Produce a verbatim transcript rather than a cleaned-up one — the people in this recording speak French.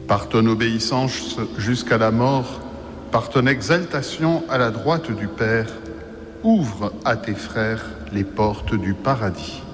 Par ton obéissance jusqu'à la mort, par ton exaltation à la droite du Père, ouvre à tes frères les portes du paradis.